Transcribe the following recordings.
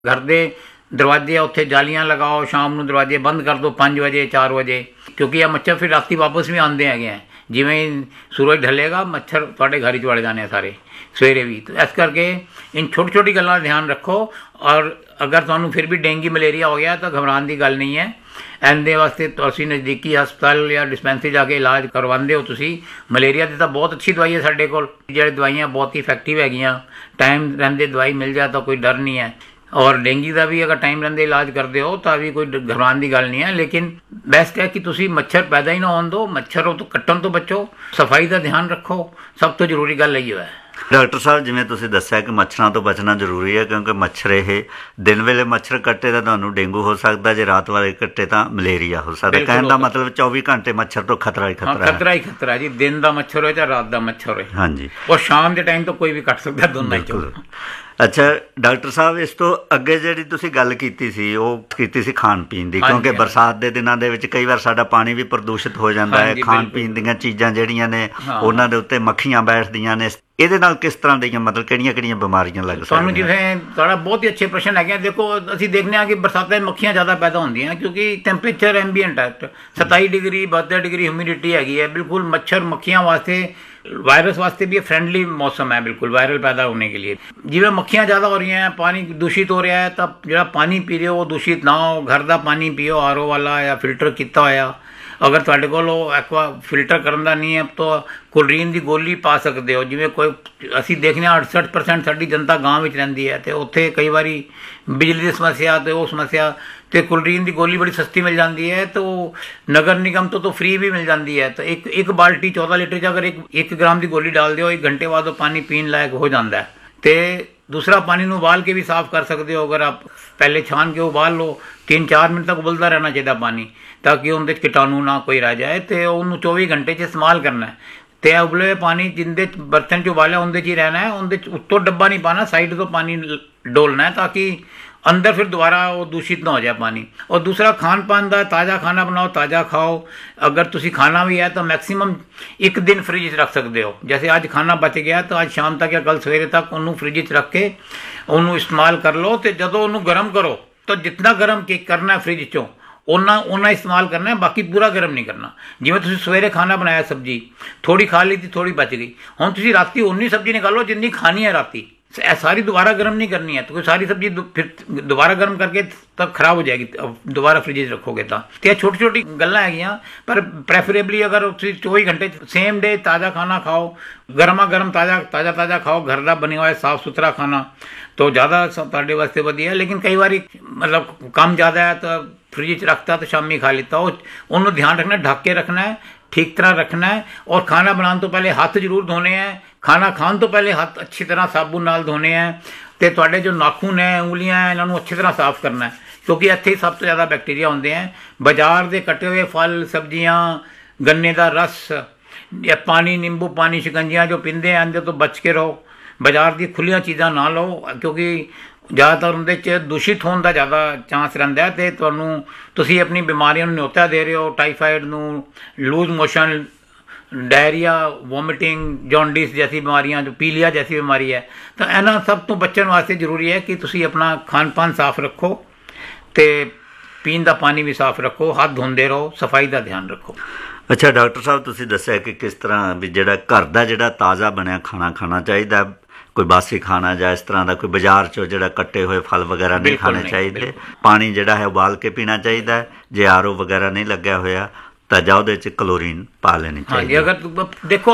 घर के दरवाजे उत्थे जालियां लगाओ, शाम को दरवाजे बंद कर दो 5 वजे 4 वजे, क्योंकि यह मच्छर फिर राती वापस भी आते हैं। जिमें सूरज ढलेगा मच्छर थोड़े घर च वड़ जाने सारे सवेरे भी। तो इस करके इन छोटी छोटी गल्लां दा ध्यान रखो। और अगर तुहानूं फिर भी डेंगू मलेरिया हो गया तो घबराने की गल नहीं है। इहदे वास्ते तुसीं नज़दीकी हस्पताल या डिस्पेंसरी जाके इलाज करवाते हो तुसीं। मलेरिया की तो बहुत अच्छी दवाई है साडे कोल, जिहड़ी दवाइयां बहुत ही इफैक्टिव हैगियां, टाइम रहंदे दवाई मिल जाए तो कोई डर नहीं है। और डेंगू का भी अगर टाइम रहते इलाज करते हो तो भी कोई घबराने की गल नहीं है। लेकिन बेस्ट है कि तुसी मच्छर पैदा ही ना होने दो, मच्छर तो कट्टन तो बचो, सफाई का ध्यान रखो, सब तो जरूरी गल यही है। डॉक्टर साहब जिवें तुसीं दस्सिया कि मच्छरों तो बचना जरूरी है, क्योंकि मच्छर ये दिन वेले मच्छर कट्टे तो तुहानूं डेंगू हो सकता, जे रात वाले कट्टे तो मलेरिया हो सकता। कहने का मतलब 24 घंटे मच्छर तो खतरा ही खतरा है। खतरा ही खतरा जी, दिन का मच्छर हो चाहे रात का मच्छर हो। हाँ जी, और शाम के टाइम तो कोई भी कट सकता, दोनों ही। अच्छा डॉक्टर साहब, इस तो अगे जिहड़ी तुसीं गल कीती सी ओह कीती सी खाण पीण दी, क्योंकि बरसात के दिनों दे विच कई बार साडा पानी भी प्रदूषित हो जाता है। खाण पीण दीयां चीज़ां जिहड़ियां ने उन्हां दे उत्ते मक्खियां बैठदियां ने, ਇਹਦੇ ਨਾਲ किस तरह ਦੀਆਂ मतलब ਕਿਹੜੀਆਂ बीमारियां लग सकਦੀਆਂ? ਤੁਹਾਨੂੰ ਜਿਵੇਂ ਤੁਹਾਡਾ बहुत ही अच्छे प्रश्न है। देखो ਅਸੀਂ देखने कि बरसातें मक्खियां ज़्यादा पैदा होंदियां, क्योंकि टैंपरेचर एंबीएंट है 27 डिग्री 72 डिग्री ह्यूमिडिटी हैगी है। बिल्कुल मच्छर मक्खियां वास्ते, वायरस वास्ते भी फ्रेंडली मौसम है बिल्कुल वायरल पैदा होने के लिए। जिवें मक्खियां ज़्यादा हो रही हैं, पानी दूषित हो रहा है, तब जो पानी पी रहे हो वो दूषित ना हो। घर का पानी पियो आरओ वाला या फिल्टर किया होया। अगर तुहाडे कोल एक्वा फिल्टर करन दा नहीं है तो क्लोरीन की गोली पा सकते हो। जिवें कोई असीं देखने 68% साडी जनता गांव में रहिंदी है, तो उत्थे कई बारी बिजली की समस्या तो वो समस्या तो क्लोरीन की गोली बड़ी सस्ती मिल जाती है, तो नगर निगम तो फ्री भी मिल जाती है। तो एक बाल्टी 14 लीटर च अगर एक ग्राम की गोली डाल दो, 1 घंटे बाद वो पानी पीने लायक हो जाता है। तो दूसरा पानी नूं उबाल के भी साफ कर सकते हो। अगर आप पहले छान के उबाल लो, 3-4 मिनट तक उबलता रहना चाहिए पानी, ताकि उनके कीटाणु ना कोई रह जाए। तो उन्होंने 24 घंटे च इस्तेमाल करना है। तो उबले हुए पानी जिंदे बर्तन च उबालिया उनके ही रहना है, उनके उत्तों डब्बा नहीं पाना, साइड तो पानी डोलना है, ताकि अंदर फिर दोबारा वो दूषित ना हो जाए पानी। और दूसरा खान पान का, ताज़ा खाना बनाओ, ताज़ा खाओ। अगर तुसी खाना भी है तो मैक्सीमम 1 दिन फ्रिज रख सकते हो। जैसे आज खाना बच गया तो आज शाम तक या कल सवेरे तक उन्होंने फ्रिज रख के उन्होंने इस्तेमाल कर लो। तो जदों उन्होंने गर्म करो तो जितना गर्म करना है फ्रिज चों उन्ना इस्तेमाल करना है, बाकी पूरा गर्म नहीं करना। जिवें तुसीं सवेरे खाना बनाया, सब्जी थोड़ी खा ली थी, थोड़ी बच गई, हुण तुसीं राती उन्नी सब्जी निकालो जिन्नी खानी है राती, सारी दोबारा गर्म नहीं करनी है। तो कोई सारी सब्जी फिर दोबारा गर्म करके तब खराब हो जाएगी, दोबारा फ्रिज रखोगे तो। यह छोटी छोटी गल्लां हैगियां, पर प्रेफरेबली अगर 24 घंटे सेम डे ताज़ा खाना खाओ, गर्मा गर्म ताज़ा खाओ, घर का बने हुआ साफ सुथरा खाना, तो ज़्यादा तुहाडे वास्ते वधिया। लेकिन कई बार मतलब काम ज़्यादा है तो फ्रिज च रखता तो शामी खा लेता, उन्होंने ध्यान रखना है, ढक के रखना है, ठीक तरह रखना है। और खाना बनाने तो पहले हाथ जरूर धोने हैं, खाना खाने तो पहले हाथ अच्छी तरह साबुन नाल धोने हैं। तो तुहाडे जो नाखून है, उंगलियां हैं, इन्होंने अच्छी तरह साफ करना है, क्योंकि इत्थे ही सब तो ज़्यादा बैक्टीरिया होंदे हैं। बाजार के कटे हुए फल सब्जियां, गन्ने का रस या पानी, नींबू पानी, शिकंजियाँ जो पींदे हैं, इनके तो बच के रहो। बाजार की खुलियां चीज़ां ना लो, क्योंकि ज़्यादातर उनके दूषित होने का ज़्यादा चांस रहिंदा है। तो तुसीं अपनी बीमारियों नूं न्योता दे रहे हो, टाइफाइड नूं, loose motion, diarrhoea, vomiting, jaundice जैसी बीमारियां, जो पीलिया जैसी बीमारी है। तो इन्हां सब तो बचने वास्ते जरूरी है कि तुसीं अपना खान पान साफ रखो, तो पीण का पानी भी साफ रखो, हाथ धोंदे रहो, सफाई का ध्यान रखो। अच्छा डॉक्टर साहब, तुसीं दस्सिया कि किस तरह भी जिहड़ा घर दा जिहड़ा ताज़ा बनिया खाना खाना चाहिए, कोई बासी खाना ਜਾਂ इस तरह का कोई बाजार चो ਜਿਹੜਾ कट्टे हुए फल वगैरह नहीं खाने चाहिए। पानी ਜਿਹੜਾ है उबाल के पीना चाहिए, जे आरओ वगैरह नहीं लग्या होया तो ਜਾਂ ਉਹਦੇ 'ਚ क्लोरीन पा लेनी चाहिए। अगर देखो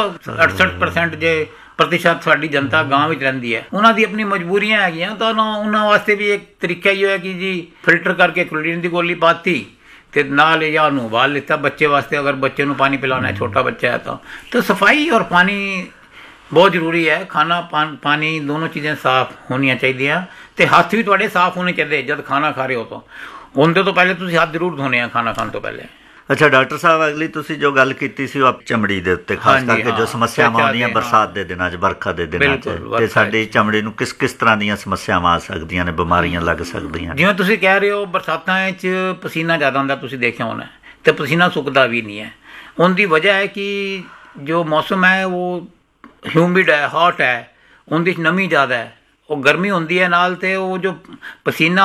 68% जे प्रतिशत साडी जनता गांव में रहिंदी है, उन्हां दी अपनी मजबूरियां हैगियां, तो उन्हां वास्ते भी एक तरीका ही है कि जी फिल्टर करके क्लोरीन की गोली पाती ते नाल या उन्होंने उबाल लिता। बच्चे वास्ते अगर बच्चे नूं पानी पिलाना है, छोटा बच्चा है तो सफाई और पानी बहुत जरूरी है। खाना पानी दोनों चीज़ें साफ होनी चाहिए, तो हाथ भी थोड़े साफ होने चाहिए जब खाना खा रहे हो। तो उनके तो पहले तुसीं हाथ जरूर धोने हैं खाना खाने तो पहले। अच्छा डॉक्टर साहब, अगली तुसीं जो गल कीती सी चमड़ी दे उत्ते, खास करके जो समस्यावां आउंदियां बरसात के दिनों च, बरखा के दिनों च, ते साडी चमड़ी नूं किस किस तरह दीयां समस्यावां आ सकदियां ने, बीमारियां लग सकदियां? जिवें तुसीं कह रहे हो बरसातां च पसीना ज़्यादा हुंदा, तुसीं देखिया होना, तो पसीना सुकदा भी नहीं है। उनकी वजह है कि जो मौसम है वो ह्यूमिड है, हॉट है, उनकी नमी ज़्यादा है, ਉਹ ਗਰਮੀ ਹੁੰਦੀ ਹੈ ਨਾਲ, ਤੇ ਉਹ ਜੋ ਪਸੀਨਾ